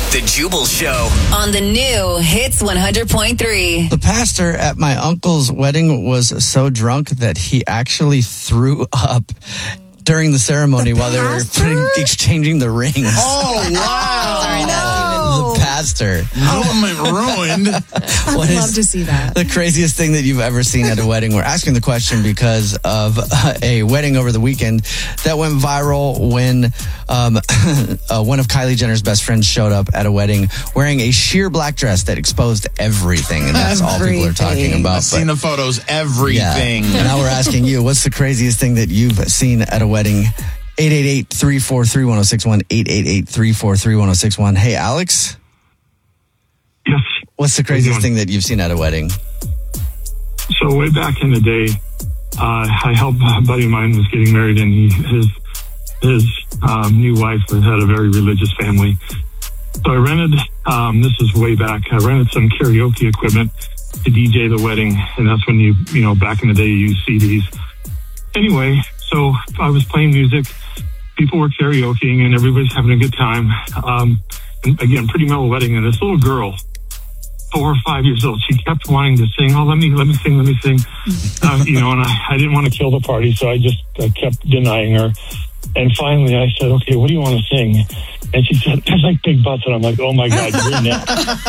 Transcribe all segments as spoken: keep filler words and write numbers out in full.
The Jubal Show on the new Hits one hundred point three. The pastor at my uncle's wedding was so drunk that he actually threw up during the ceremony the while they were putting, exchanging the rings. Oh, wow. Sorry, no. The pastor. Moment ruined. I'd What love is to see that. The craziest thing that you've ever seen at a wedding? We're asking the question because of uh, a wedding over the weekend that went viral when um, uh, one of Kylie Jenner's best friends showed up at a wedding wearing a sheer black dress that exposed everything. And that's all people are talking about. I've seen the photos, everything. Yeah. And now we're asking you, what's the craziest thing that you've seen at a wedding? eight eight eight, three four three, one oh six one, eight eight eight, three four three, one oh six one. Hey, Alex? Yes. What's the craziest thing that you've seen at a wedding? So way back in the day, uh, I helped a buddy of mine was getting married, and he, his his um, new wife had a very religious family. So I rented, um, this is way back, I rented some karaoke equipment to D J the wedding, and that's when you, you know, back in the day you used C Ds. Anyway, so I was playing music, people were karaokeing, and everybody's having a good time. Um, and again, pretty mellow wedding, and this little girl, four or five years old, she kept wanting to sing. Oh, let me, let me sing, let me sing. Uh, you know, and I, I didn't want to kill the party, so I just I kept denying her. And finally I said, okay, what do you want to sing? And she said, I like big butts. And I'm like, oh my God, you're next.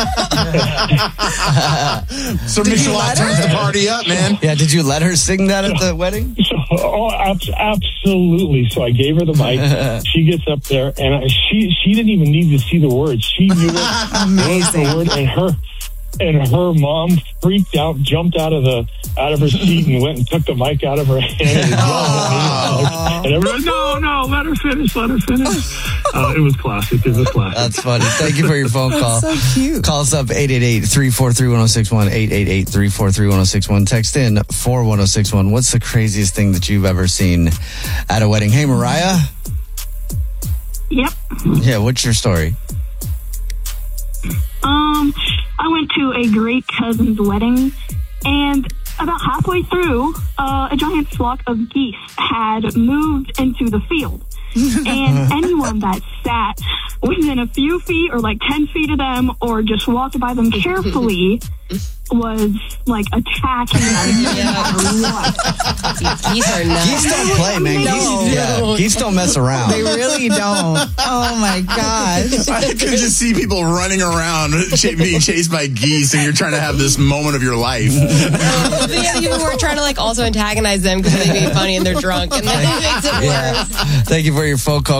So Michelle turns the party up, man. Yeah, did you let her sing that at the wedding? So, oh, ab- absolutely. So I gave her the mic. She gets up there, and I, she she didn't even need to see the words. She knew it. Amazing. Word, and her and her mom freaked out, jumped out of the out of her seat, and went and took the mic out of her hand and yelled at me. And everyone, no, no, let her finish, let her finish. Uh, it was classic. It was classic. That's funny. Thank you for your phone call. That's so cute. Call us up eight eight eight, three four three, one oh six one, eight eight eight, three four three, one oh six one. Text in four one oh six one. What's the craziest thing that you've ever seen at a wedding? Hey, Mariah? Yep. Yeah, what's your story? Um, I went to a great cousin's wedding, and about halfway through, uh, a giant flock of geese had moved into the field. And anyone that sat within a few feet or like ten feet of them or just walked by them carefully was like attacking them. Geese are nuts. Geese don't play, man. No. Geese, yeah, geese don't mess around. They really don't. Oh my gosh. I could just see people running around ch- being chased by geese, and you're trying to have this moment of your life. Well, the other people were trying to like also antagonize them because they're being funny and they're drunk, and then it makes it worse. Yeah. Thank you for your phone call.